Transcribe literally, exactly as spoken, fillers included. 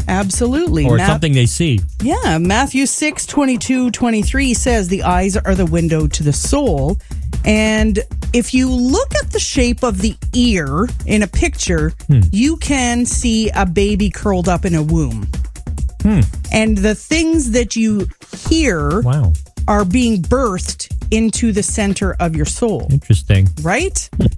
Absolutely. Or Ma- something they see. Yeah. Matthew six, twenty-two, twenty-three says the eyes are the window to the soul. And if you look at the shape of the ear in a picture, hmm. you can see a baby curled up in a womb. Hmm. And the things that you hear wow. are being birthed into the center of your soul. Interesting. Right?